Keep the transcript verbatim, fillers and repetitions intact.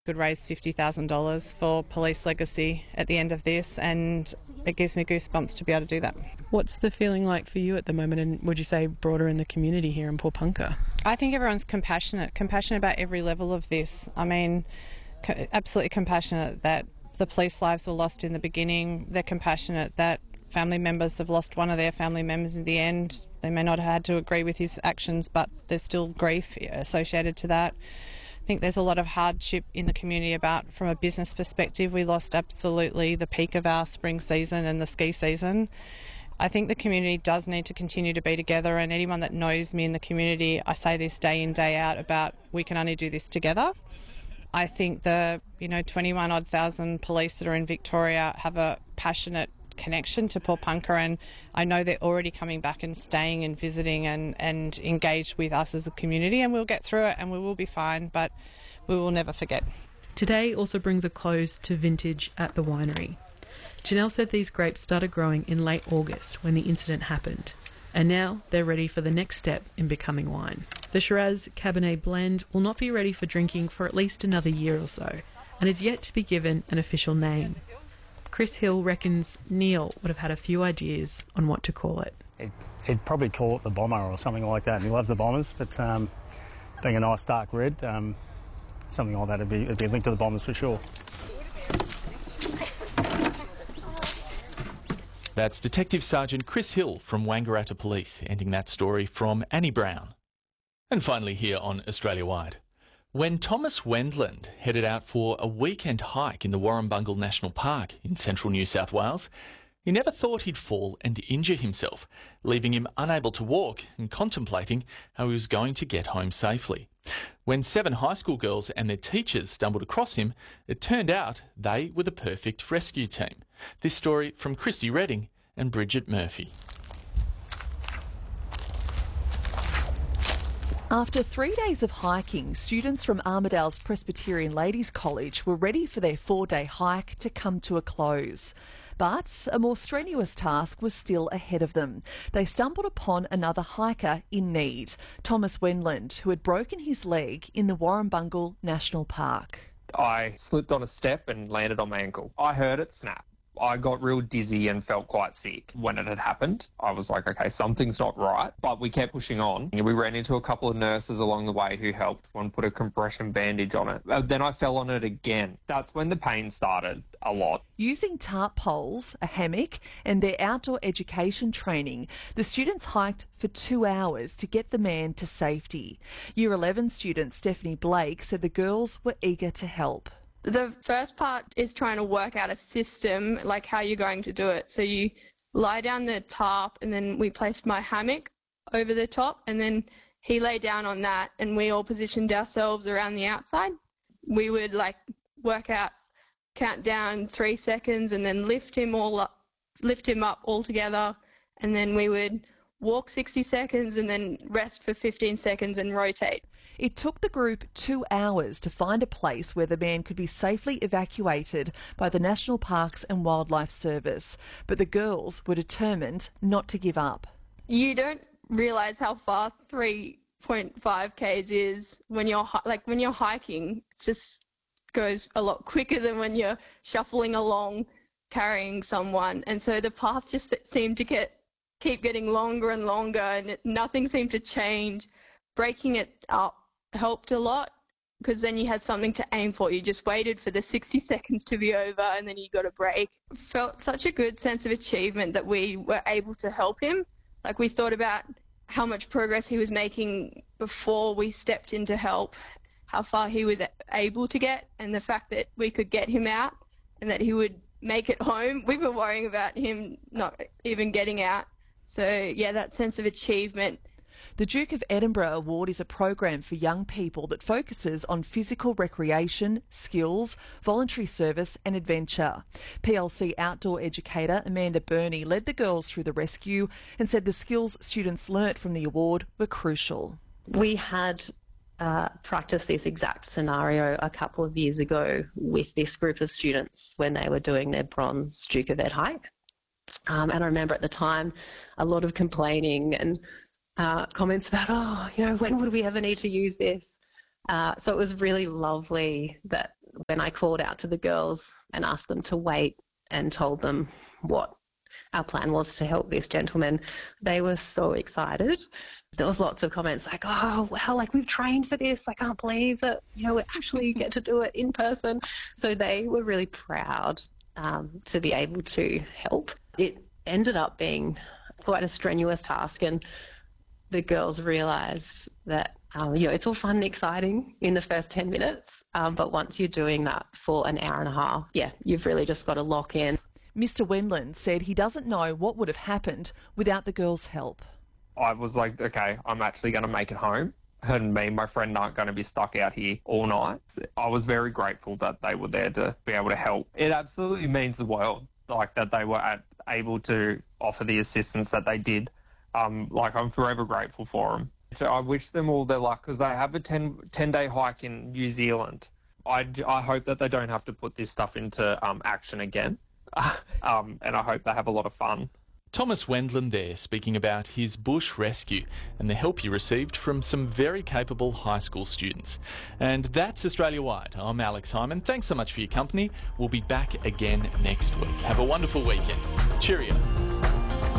Could raise fifty thousand dollars for police legacy at the end of this, and it gives me goosebumps to be able to do that. What's the feeling like for you at the moment, and would you say broader in the community here in Paulpunka? I think everyone's compassionate, compassionate about every level of this. I mean, co- absolutely compassionate that the police lives were lost in the beginning. They're compassionate that family members have lost one of their family members in the end. They may not have had to agree with his actions, but there's still grief associated to that. I think there's a lot of hardship in the community about, from a business perspective, we lost absolutely the peak of our spring season and the ski season. I think the community does need to continue to be together, and anyone that knows me in the community, I say this day in, day out about we can only do this together. I think the, you know, twenty-one odd thousand police that are in Victoria have a passionate connection to Paulpunka, and I know they're already coming back and staying and visiting and, and engaged with us as a community, and we'll get through it and we will be fine, but we will never forget. Today also brings a close to vintage at the winery. Janelle said these grapes started growing in late August when the incident happened, and now they're ready for the next step in becoming wine. The Shiraz Cabernet blend will not be ready for drinking for at least another year or so, and is yet to be given an official name. Chris Hill reckons Neil would have had a few ideas on what to call it. He'd, he'd probably call it the Bomber or something like that. He loves the Bombers, but um, being a nice dark red, um, something like that would be, it'd be linked to the Bombers for sure. That's Detective Sergeant Chris Hill from Wangaratta Police, ending that story from Annie Brown. And finally here on Australia Wide. When Thomas Wendland headed out for a weekend hike in the Warrumbungle National Park in central New South Wales, he never thought he'd fall and injure himself, leaving him unable to walk and contemplating how he was going to get home safely. When seven high school girls and their teachers stumbled across him, it turned out they were the perfect rescue team. This story from Christy Redding and Bridget Murphy. After three days of hiking, students from Armidale's Presbyterian Ladies College were ready for their four-day hike to come to a close. But a more strenuous task was still ahead of them. They stumbled upon another hiker in need, Thomas Wendland, who had broken his leg in the Warrumbungle National Park. I slipped on a step and landed on my ankle. I heard it snap. I got real dizzy and felt quite sick when it had happened. I was like, okay, something's not right, but we kept pushing on. We ran into a couple of nurses along the way who helped. One put a compression bandage on it. Then I fell on it again. That's when the pain started a lot. Using tarp poles, a hammock and their outdoor education training, the students hiked for two hours to get the man to safety. Year eleven student Stephanie Blake said the girls were eager to help. The first part is trying to work out a system, like how you're going to do it. So you lie down the tarp, and then we placed my hammock over the top, and then he lay down on that, and we all positioned ourselves around the outside. We would like work out, count down three seconds, and then lift him all up, lift him up all together, and then we would walk sixty seconds and then rest for fifteen seconds and rotate. It took the group two hours to find a place where the man could be safely evacuated by the National Parks and Wildlife Service, but the girls were determined not to give up. You don't realise how far three point five kays is when you're like when you're hiking. It just goes a lot quicker than when you're shuffling along carrying someone, and so the path just seemed to get keep getting longer and longer, and it, nothing seemed to change. Breaking it up helped a lot, because then you had something to aim for. You just waited for the sixty seconds to be over, and then you got a break. Felt such a good sense of achievement that we were able to help him. Like, we thought about how much progress he was making before we stepped in to help, how far he was able to get, and the fact that we could get him out and that he would make it home. We were worrying about him not even getting out. So, yeah, that sense of achievement. The Duke of Edinburgh Award is a program for young people that focuses on physical recreation, skills, voluntary service and adventure. P L C outdoor educator Amanda Burney led the girls through the rescue and said the skills students learnt from the award were crucial. We had uh, practiced this exact scenario a couple of years ago with this group of students when they were doing their bronze Duke of Ed hike. Um, and I remember at the time a lot of complaining and uh, comments about, oh, you know, when would we ever need to use this? Uh, so it was really lovely that when I called out to the girls and asked them to wait and told them what our plan was to help this gentleman, they were so excited. There was lots of comments like, oh, wow, like we've trained for this. I can't believe that, you know, we actually get to do it in person. So they were really proud um, to be able to help. It ended up being quite a strenuous task, and the girls realised that, um, you know, it's all fun and exciting in the first ten minutes, um, but once you're doing that for an hour and a half, yeah, you've really just got to lock in. Mister Wendland said he doesn't know what would have happened without the girls' help. I was like, okay, I'm actually going to make it home, and me and my friend aren't going to be stuck out here all night. I was very grateful that they were there to be able to help. It absolutely means the world, like that they were at, able to offer the assistance that they did. Um, like, I'm forever grateful for them. So I wish them all their luck, because they have a ten, ten-day hike in New Zealand. I, I hope that they don't have to put this stuff into um, action again, um, and I hope they have a lot of fun. Thomas Wendland there, speaking about his bush rescue and the help he received from some very capable high school students. And that's Australia-wide. I'm Alex Hyman. Thanks so much for your company. We'll be back again next week. Have a wonderful weekend. Cheerio.